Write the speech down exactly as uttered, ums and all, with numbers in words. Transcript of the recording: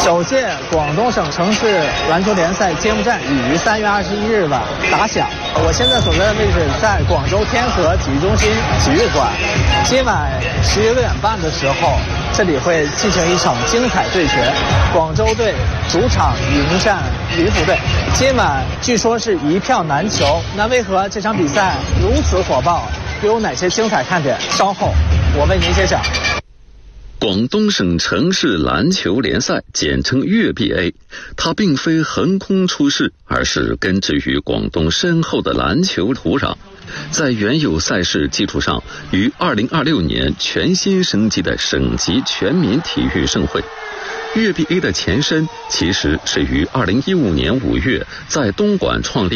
首届广东省城市篮球联赛揭幕战已于三月二十一日晚打响。我现在所在的位置在广州天河体育中心体育馆。今晚十一点半的时候，这里会进行一场精彩对决，广州队主场迎战云浮队。今晚据说是一票难求，那为何这场比赛如此火爆？又有哪些精彩看点？稍后我为您揭晓。 广东省城市篮球联赛简称粤 B A， 它并非横空出世，而是根植于广东深厚的篮球土壤，在原有赛事基础上，于二零二六年全新升级的省级全民体育盛会。粤 B A 的前身其实是于二零一五年五月在东莞创立